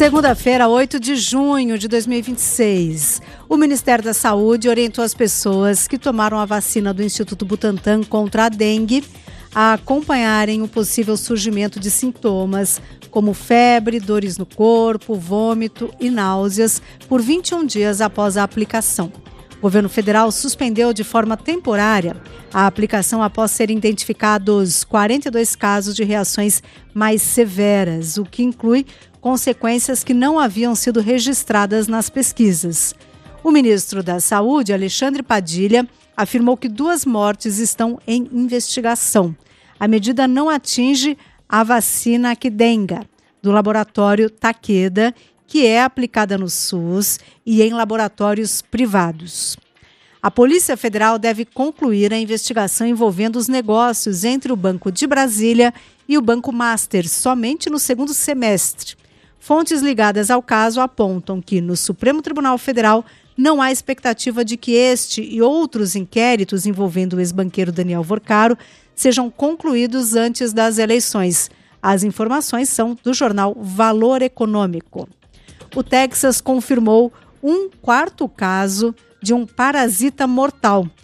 Segunda-feira, 8 de junho de 2026, o Ministério da Saúde orientou as pessoas que tomaram a vacina do Instituto Butantan contra a dengue a acompanharem o possível surgimento de sintomas como febre, dores no corpo, vômito e náuseas por 21 dias após a aplicação. O governo federal suspendeu de forma temporária a aplicação após serem identificados 42 casos de reações mais severas, o que inclui consequências que não haviam sido registradas nas pesquisas. O ministro da Saúde, Alexandre Padilha, afirmou que 2 mortes estão em investigação. A medida não atinge a vacina Qdenga, do laboratório Takeda, que é aplicada no SUS e em laboratórios privados. A Polícia Federal deve concluir a investigação envolvendo os negócios entre o Banco de Brasília e o Banco Master somente no segundo semestre. Fontes ligadas ao caso apontam que, no Supremo Tribunal Federal, não há expectativa de que este e outros inquéritos envolvendo o ex-banqueiro Daniel Vorcaro sejam concluídos antes das eleições. As informações são do jornal Valor Econômico. O Texas confirmou um 4º caso de um parasita mortal.